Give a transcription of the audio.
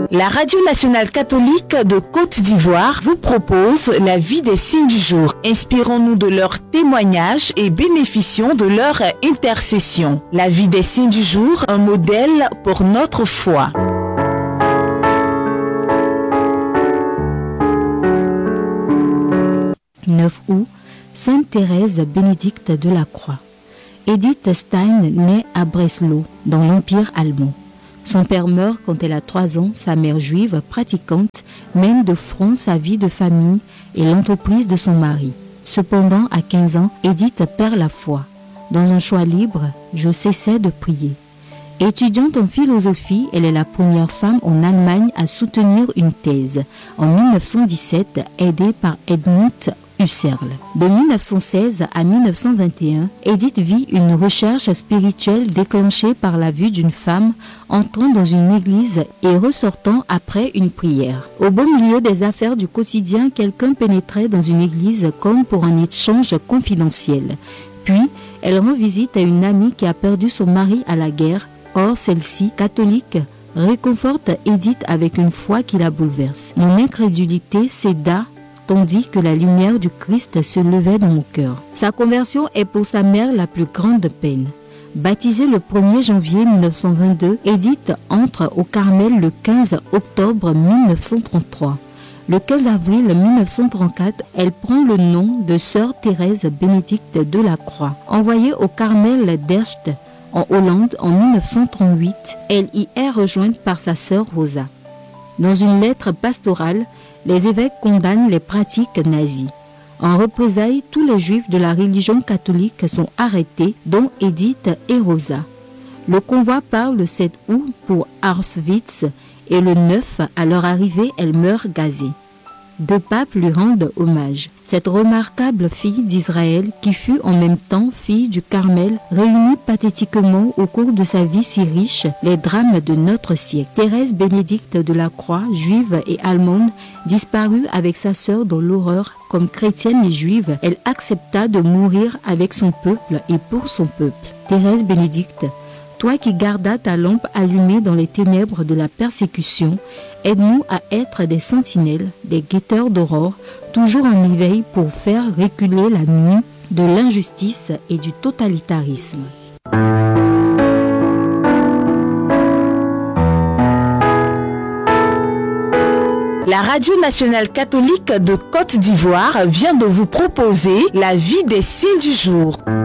La Radio nationale catholique de Côte d'Ivoire vous propose la vie des saints du jour. Inspirons-nous de leurs témoignages et bénéficions de leur intercession. La vie des saints du jour, un modèle pour notre foi. « 9 août, Sainte Thérèse Bénédicte de la Croix. Edith Stein naît à Breslau, dans l'Empire allemand. Son père meurt quand elle a 3 ans. Sa mère juive, pratiquante, mène de front sa vie de famille et l'entreprise de son mari. Cependant, à 15 ans, Edith perd la foi. Dans un choix libre, je cessais de prier. Étudiante en philosophie, elle est la première femme en Allemagne à soutenir une thèse. En 1917, aidée par Edmund Husserl. De 1916 à 1921, Edith vit une recherche spirituelle déclenchée par la vue d'une femme entrant dans une église et ressortant après une prière. Au beau milieu des affaires du quotidien, quelqu'un pénétrait dans une église comme pour un échange confidentiel. Puis, elle rend visite à une amie qui a perdu son mari à la guerre. Or, celle-ci, catholique, réconforte Edith avec une foi qui la bouleverse. Mon incrédulité céda tandis que la lumière du Christ se levait dans mon cœur. Sa conversion est pour sa mère la plus grande peine. Baptisée le 1er janvier 1922, Edith entre au Carmel le 15 octobre 1933. Le 15 avril 1934, elle prend le nom de Sœur Thérèse Bénédicte de la Croix. Envoyée au Carmel d'Erst en Hollande en 1938, elle y est rejointe par sa sœur Rosa. Dans une lettre pastorale, les évêques condamnent les pratiques nazies. En représailles, tous les juifs de la religion catholique sont arrêtés, dont Edith et Rosa. Le convoi part le 7 août pour Auschwitz et le 9, à leur arrivée, elle meurt gazée. 2 papes lui rendent hommage. Cette remarquable fille d'Israël, qui fut en même temps fille du Carmel, réunit pathétiquement au cours de sa vie si riche les drames de notre siècle. Thérèse Bénédicte de la Croix, juive et allemande, disparue avec sa sœur dans l'horreur, comme chrétienne et juive, elle accepta de mourir avec son peuple et pour son peuple. Thérèse Bénédicte, toi qui gardas ta lampe allumée dans les ténèbres de la persécution, aide-nous à être des sentinelles, des guetteurs d'aurore, toujours en éveil pour faire reculer la nuit de l'injustice et du totalitarisme. La Radio nationale catholique de Côte d'Ivoire vient de vous proposer la vie des saints du jour.